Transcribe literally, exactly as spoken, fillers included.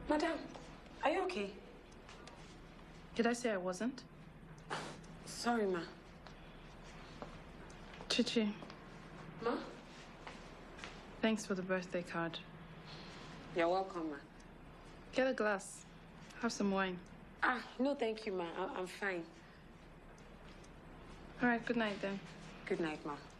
Madam, are you okay? Did I say I wasn't? Sorry, ma. Chichi. Ma? Thanks for the birthday card. You're welcome, ma. Get a glass. Have some wine. Ah, no, thank you, ma. I I'm fine. All right, good night then. Good night, ma.